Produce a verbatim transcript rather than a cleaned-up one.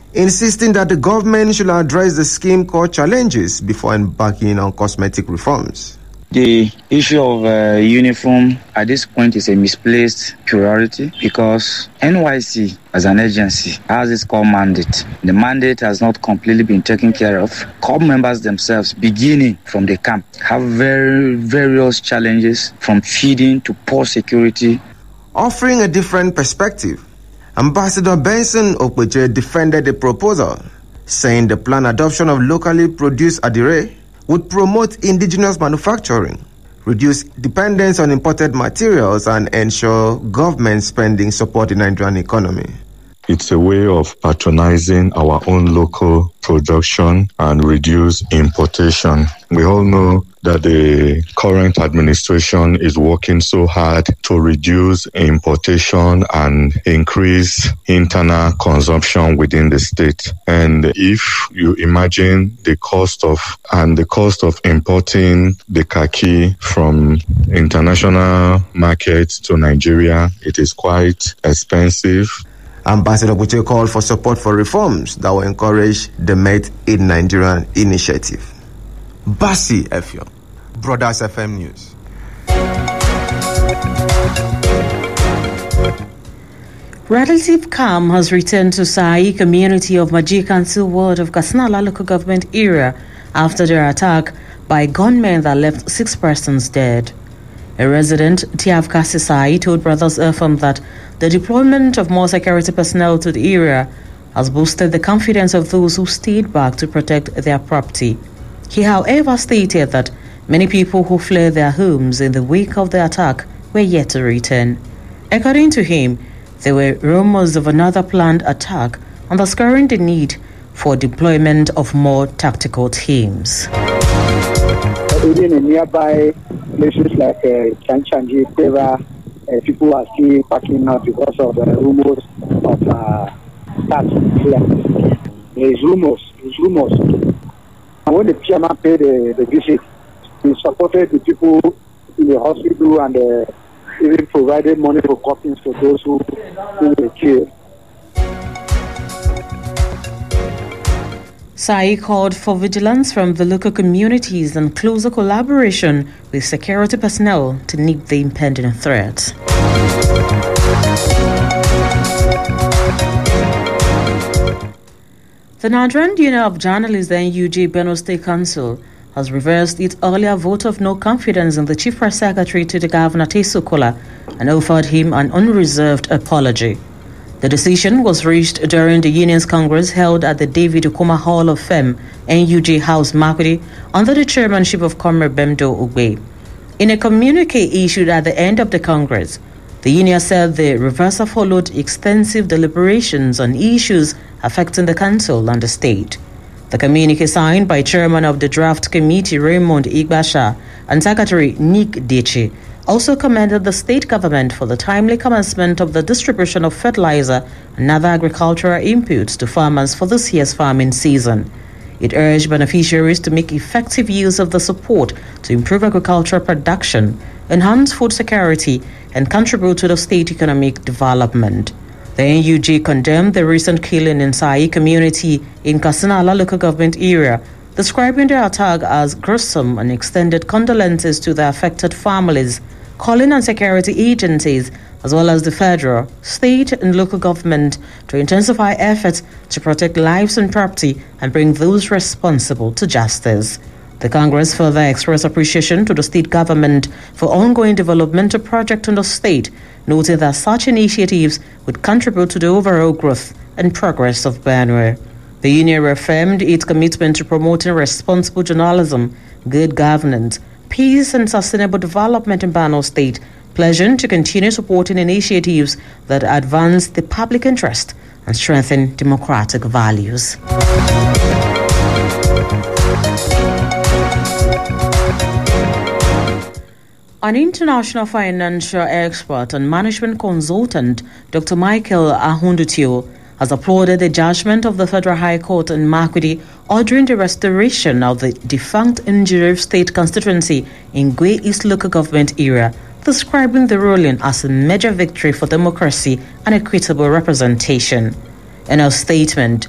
insisting that the government should address the scheme core challenges before embarking on cosmetic reforms. The issue of uh, uniform at this point is a misplaced priority because N Y C as an agency has its core mandate. The mandate has not completely been taken care of. Core members themselves, beginning from the camp, have very various challenges from feeding to poor security. Offering a different perspective, Ambassador Benson Okpeche defended the proposal, saying the planned adoption of locally produced adire would promote indigenous manufacturing, reduce dependence on imported materials, and ensure government spending support the Nigerian economy. It's a way of patronizing our own local production and reduce importation. We all know that the current administration is working so hard to reduce importation and increase internal consumption within the state. And if you imagine the cost of and the cost of importing the khaki from international markets to Nigeria, it is quite expensive. Ambassador Okpeche called for support for reforms that will encourage the Made in Nigeria initiative. Basi Efio, Brothers F M News. Relative calm has returned to Sai community of Maji Council ward of Katsina local government area after their attack by gunmen that left six persons dead. A resident, Tiav Kasisai, told Brothers F M that the deployment of more security personnel to the area has boosted the confidence of those who stayed back to protect their property. He, however, stated that many people who fled their homes in the wake of the attack were yet to return. According to him, there were rumors of another planned attack, underscoring the need for deployment of more tactical teams. Even in nearby places like uh, Chanchangi, Peva, uh, people are still packing up because of the uh, rumors of uh, attacks here. There is rumors, there is rumors. And when the chairman paid the, the visit, he supported the people in the hospital and uh, even provided money for coffins for those who, who were killed. Sai called for vigilance from the local communities and closer collaboration with security personnel to nip the impending threat. The Nigerian Union of Journalists, the N U J Benue State Council, has reversed its earlier vote of no confidence in the Chief Press Secretary to the Governor Tesokola and offered him an unreserved apology. The decision was reached during the Union's Congress held at the David Ukuma Hall of Fame, N U J House, Makurdi, under the chairmanship of Comrade Bemdo Ugbe. In a communique issued at the end of the Congress, the Union said the reversal followed extensive deliberations on issues affecting the Council and the state. The communique signed by Chairman of the Draft Committee Raymond Igbasha and Secretary Nick Dechi also commended the state government for the timely commencement of the distribution of fertilizer and other agricultural inputs to farmers for this year's farming season. It urged beneficiaries to make effective use of the support to improve agricultural production, enhance food security, and contribute to the state economic development. The N U G condemned the recent killing in Sai community in Katsina local government area, describing the attack as gruesome and extended condolences to the affected families, calling on security agencies as well as the federal, state, and local government to intensify efforts to protect lives and property and bring those responsible to justice. The Congress further expressed appreciation to the state government for ongoing developmental projects in the state, noting that such initiatives would contribute to the overall growth and progress of Benue. The union reaffirmed its commitment to promoting responsible journalism, good governance, peace, and sustainable development in Benue State, pledging to continue supporting initiatives that advance the public interest and strengthen democratic values. An international financial expert and management consultant, Doctor Michael Ahundutio, has applauded the judgment of the Federal High Court in Makurdi ordering the restoration of the defunct Njiri State constituency in Gwe East local government area, describing the ruling as a major victory for democracy and equitable representation. In a statement,